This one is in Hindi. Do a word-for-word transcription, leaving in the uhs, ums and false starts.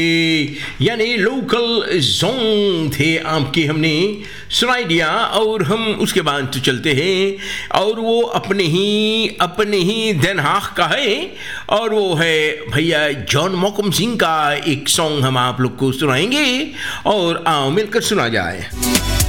यानी लोकल सॉन्ग थे आपके, हमने सुनाई दिया और हम उसके बाद तो चलते हैं और वो अपने ही अपने ही देन हाक का है और वो है भैया जॉन मोकम सिंह का एक सॉन्ग हम आप लोग को सुनाएंगे और आओ मिलकर सुना जाए।